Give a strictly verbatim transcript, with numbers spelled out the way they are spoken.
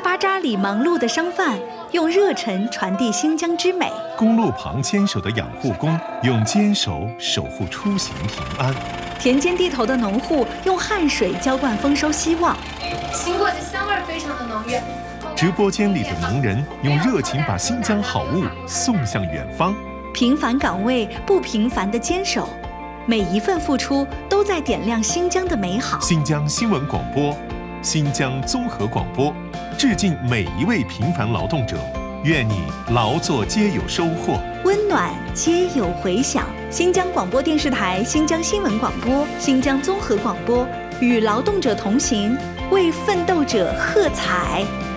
巴扎里忙碌的商贩用热忱传递新疆之美， 公路旁坚守的养护工用坚守守护出行平安， 田间地头的农户用汗水浇灌丰收希望。 行过这香味非常的浓郁。 直播间里的农人用热情把新疆好物送向远方。 平凡岗位不平凡的坚守，每一份付出都在点亮新疆的美好。 新疆新闻广播，新疆综合广播，致敬每一位平凡劳动者，愿你劳作皆有收获， 温暖皆有回响。新疆广播电视台、新疆新闻广播、新疆综合广播与劳动者同行，为奋斗者喝彩。